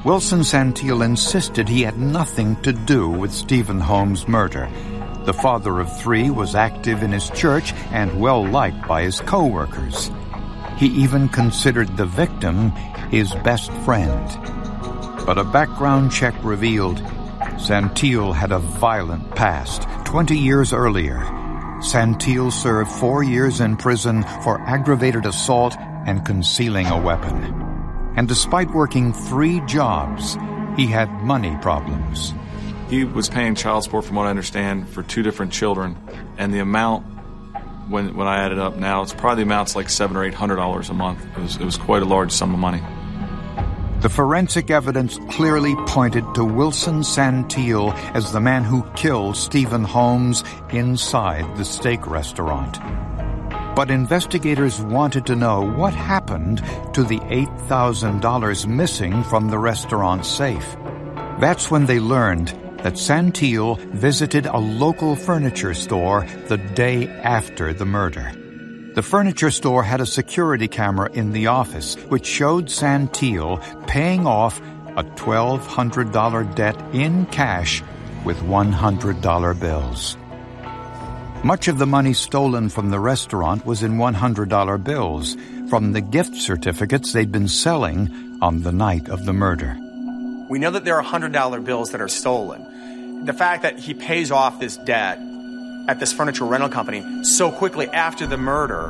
Wilson Santillo insisted he had nothing to do with Stephen Holmes' murder. The father of 3 was active in his church and well-liked by his co-workers. He even considered the victim his best friend. But a background check revealed Santillo had a violent past. 20 years earlier, Santillo served 4 years in prison for aggravated assault and concealing a weapon. And despite working 3 jobs, he had money problems. He was paying child support, from what I understand, for 2 different children. And the amount, when I add it up now, it's probably the amount's like $700 or $800 a month. It was quite a large sum of money. The forensic evidence clearly pointed to Wilson Santillo as the man who killed Stephen Holmes inside the steak restaurant. But investigators wanted to know what happened to the $8,000 missing from the restaurant safe. That's when they learned that Santillo visited a local furniture store the day after the murder. The furniture store had a security camera in the office, which showed Santillo paying off a $1,200 debt in cash with $100 bills. Much of the money stolen from the restaurant was in $100 bills from the gift certificates they'd been selling on the night of the murder. We know that there are $100 bills that are stolen. The fact that he pays off this debt at this furniture rental company so quickly after the murder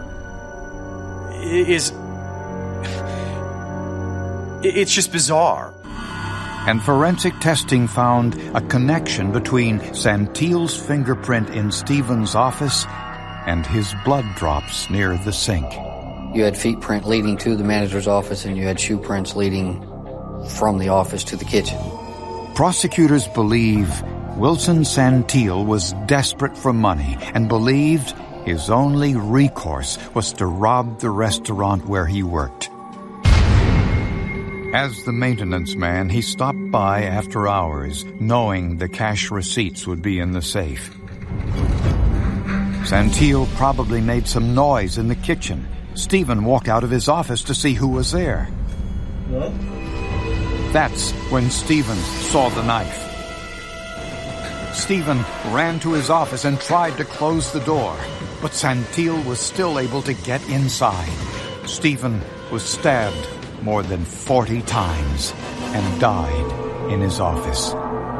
it's just bizarre. And forensic testing found a connection between Santillo's fingerprint in Stephen's office and his blood drops near the sink. You had feet print leading to the manager's office, and you had shoe prints leading from the office to the kitchen. Prosecutors believe Wilson Santillo was desperate for money and believed his only recourse was to rob the restaurant where he worked. As the maintenance man, he stopped by after hours, knowing the cash receipts would be in the safe. Santillo probably made some noise in the kitchen. Stephen walked out of his office to see who was there. What? That's when Stephen saw the knife. Stephen ran to his office and tried to close the door, but Santillo was still able to get inside. Stephen was stabbed more than 40 times and died in his office.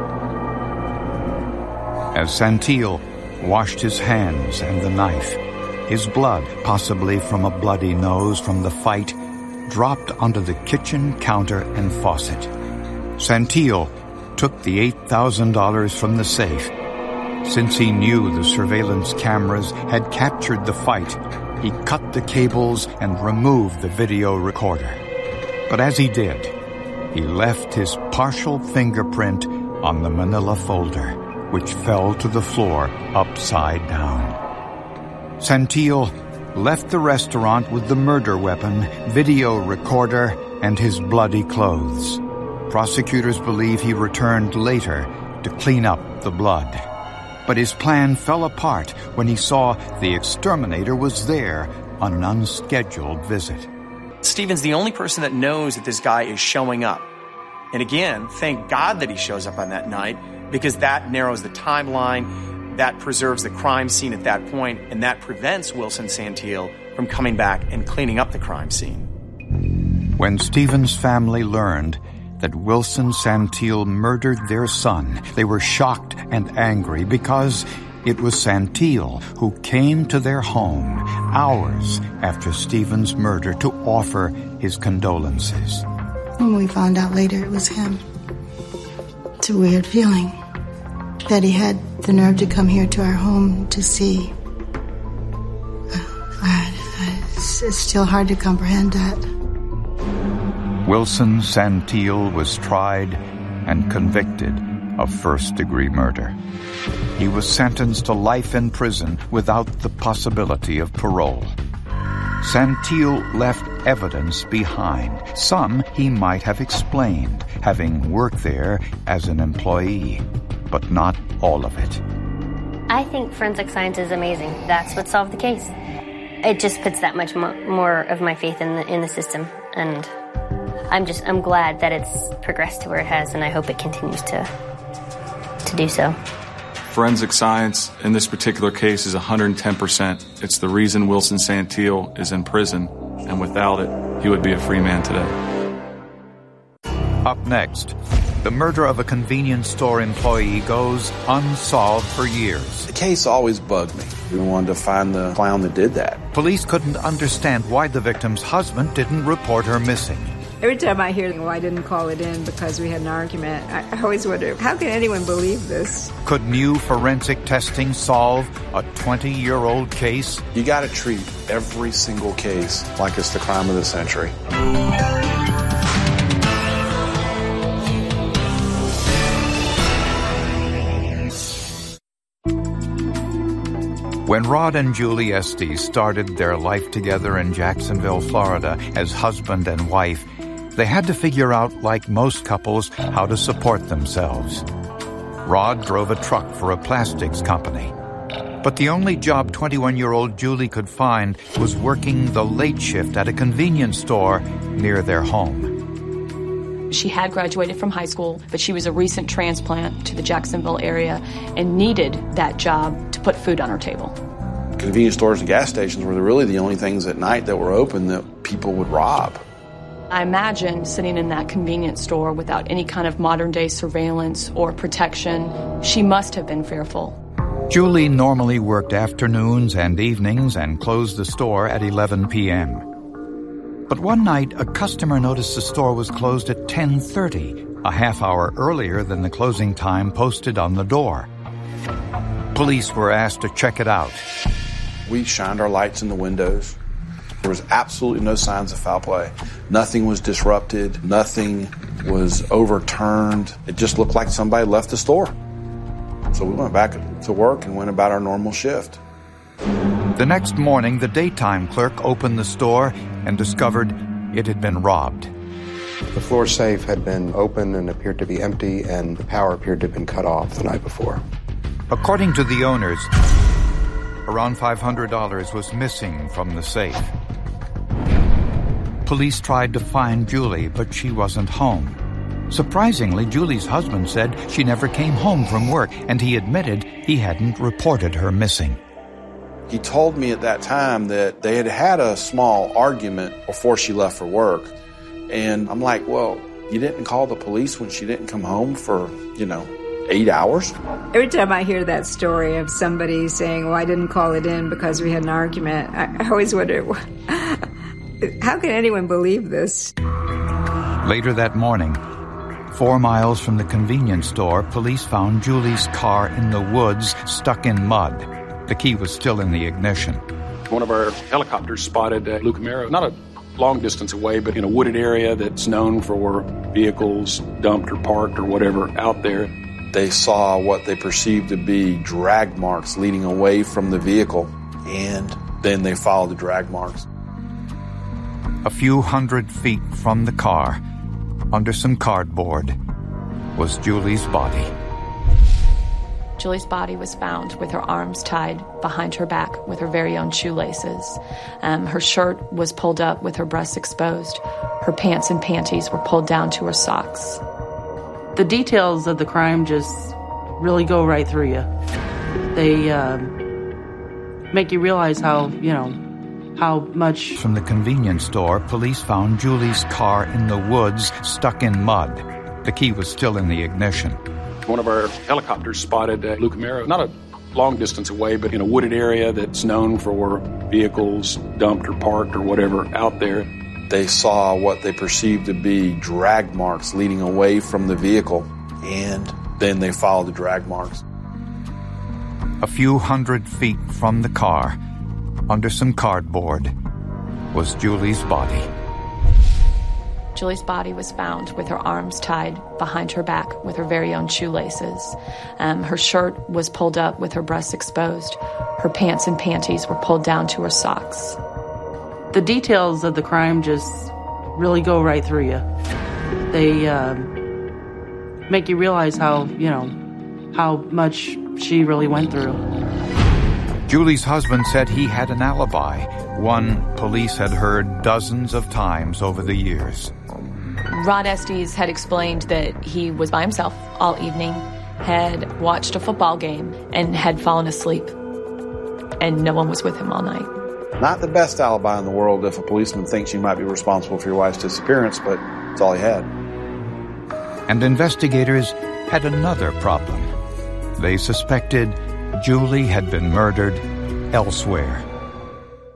As Santillo washed his hands and the knife, his blood, possibly from a bloody nose from the fight, dropped onto the kitchen counter and faucet. Santillo took the $8,000 from the safe. Since he knew the surveillance cameras had captured the fight, he cut the cables and removed the video recorder. But as he did, he left his partial fingerprint on the manila folder, which fell to the floor upside down. Santillo left the restaurant with the murder weapon, video recorder, and his bloody clothes. Prosecutors believe he returned later to clean up the blood. But his plan fell apart when he saw the exterminator was there on an unscheduled visit. Stephen's the only person that knows that this guy is showing up. And again, thank God that he shows up on that night, because that narrows the timeline, that preserves the crime scene at that point, and that prevents Wilson Santillo from coming back and cleaning up the crime scene. When Stephen's family learned that Wilson Santillo murdered their son, they were shocked and angry because it was Santillo who came to their home hours after Stephen's murder to offer his condolences. When we found out later it was him, it's a weird feeling that he had the nerve to come here to our home to see. It's still hard to comprehend that. Wilson Santillo was tried and convicted of first-degree murder. He was sentenced to life in prison without the possibility of parole. Santillo left evidence behind. Some he might have explained, having worked there as an employee, but not all of it. I think forensic science is amazing. That's what solved the case. It just puts that much more of my faith in the system, and I'm glad that it's progressed to where it has, and I hope it continues to do so. Forensic science in this particular case is 110%. It's the reason Wilson Santillo is in prison, and without it, he would be a free man today. Up next, the murder of a convenience store employee goes unsolved for years. The case always bugged me. We wanted to find the clown that did that. Police couldn't understand why the victim's husband didn't report her missing. Every time I hear, well, I didn't call it in because we had an argument, I always wonder, how can anyone believe this? Could new forensic testing solve a 20-year-old case? You got to treat every single case like it's the crime of the century. When Rod and Julie Estes started their life together in Jacksonville, Florida, as husband and wife, they had to figure out, like most couples, how to support themselves. Rod drove a truck for a plastics company. But the only job 21-year-old Julie could find was working the late shift at a convenience store near their home. She had graduated from high school, but she was a recent transplant to the Jacksonville area and needed that job to put food on her table. Convenience stores and gas stations were really the only things at night that were open that people would rob. I imagine sitting in that convenience store without any kind of modern-day surveillance or protection. She must have been fearful. Julie normally worked afternoons and evenings and closed the store at 11 p.m. But one night, a customer noticed the store was closed at 10:30, a half hour earlier than the closing time posted on the door. Police were asked to check it out. We shined our lights in the windows. There was absolutely no signs of foul play. Nothing was disrupted. Nothing was overturned. It just looked like somebody left the store. So we went back to work and went about our normal shift. The next morning, the daytime clerk opened the store and discovered it had been robbed. The floor safe had been open and appeared to be empty, and the power appeared to have been cut off the night before. According to the owners, around $500 was missing from the safe. Police tried to find Julie, but she wasn't home. Surprisingly, Julie's husband said she never came home from work, and he admitted he hadn't reported her missing. He told me at that time that they had had a small argument before she left for work. And I'm like, well, you didn't call the police when she didn't come home for, 8 hours? Every time I hear that story of somebody saying, well, I didn't call it in because we had an argument, I always wonder, how can anyone believe this? Later that morning, 4 miles from the convenience store, police found Julie's car in the woods, stuck in mud. The key was still in the ignition. One of our helicopters spotted Lou Camaro, not a long distance away, but in a wooded area that's known for vehicles dumped or parked or whatever out there. They saw what they perceived to be drag marks leading away from the vehicle, and then they followed the drag marks. A few hundred feet from the car, under some cardboard, was Julie's body. Julie's body was found with her arms tied behind her back with her very own shoelaces. Her shirt was pulled up with her breasts exposed. Her pants and panties were pulled down to her socks. The details of the crime just really go right through you. They make you realize how much... From the convenience store, police found Julie's car in the woods, stuck in mud. The key was still in the ignition. One of our helicopters spotted Lou Camaro, not a long distance away, but in a wooded area that's known for vehicles dumped or parked or whatever out there. They saw what they perceived to be drag marks leading away from the vehicle, and then they followed the drag marks. A few hundred feet from the car, under some cardboard, was Julie's body. Julie's body was found with her arms tied behind her back with her very own shoelaces. Her shirt was pulled up with her breasts exposed. Her pants and panties were pulled down to her socks. The details of the crime just really go right through you. They make you realize how much she really went through. Julie's husband said he had an alibi, one police had heard dozens of times over the years. Rod Estes had explained that he was by himself all evening, had watched a football game, and had fallen asleep. And no one was with him all night. Not the best alibi in the world if a policeman thinks you might be responsible for your wife's disappearance, but it's all he had. And investigators had another problem. They suspected Julie had been murdered elsewhere.